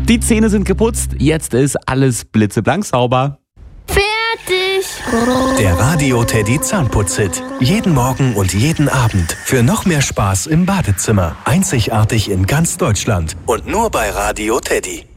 Die Zähne sind geputzt, jetzt ist alles blitzeblank sauber. Fertig! Der Radio Teddy Zahnputz-Hit. Jeden Morgen und jeden Abend. Für noch mehr Spaß im Badezimmer. Einzigartig in ganz Deutschland. Und nur bei Radio Teddy.